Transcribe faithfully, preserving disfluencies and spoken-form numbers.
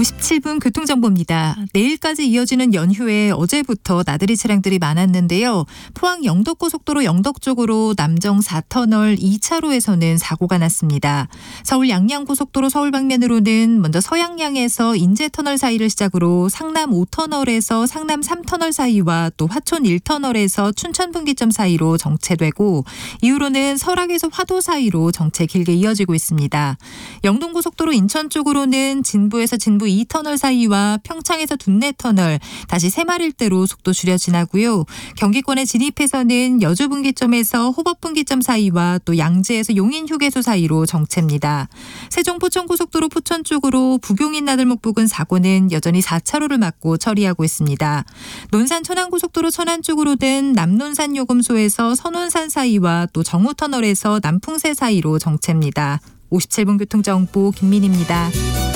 이십칠 분 교통정보입니다. 내일까지 이어지는 연휴에 어제부터 나들이 차량들이 많았는데요. 포항 영덕고속도로 영덕 쪽으로 남정 사 터널 이 차로에서는 사고가 났습니다. 서울 양양고속도로 서울 방면으로는 먼저 서양양에서 인제터널 사이를 시작으로 상남 오 터널에서 상남 삼 터널 사이와 또 화촌 일 터널에서 춘천분기점 사이로 정체되고 이후로는 설악에서 화도 사이로 정체 길게 이어지고 있습니다. 영동고속도로 인천 쪽으로는 진부에서 진부 이 터널 사이와 평창에서 둔내 터널, 다시 새마을일대로 속도 줄여 지나고요. 경기권에 진입해서는 여주분기점에서 호법분기점 사이와 또 양재에서 용인휴게소 사이로 정체입니다. 세종포천고속도로 포천 쪽으로 부경인 나들목 부근 사고는 여전히 사 차로를 막고 처리하고 있습니다. 논산 천안고속도로 천안 쪽으로는 남논산 요금소에서 선원산 사이와 또 정우터널에서 남풍새 사이로 정체입니다. 오십칠 분 교통정보 김민희입니다.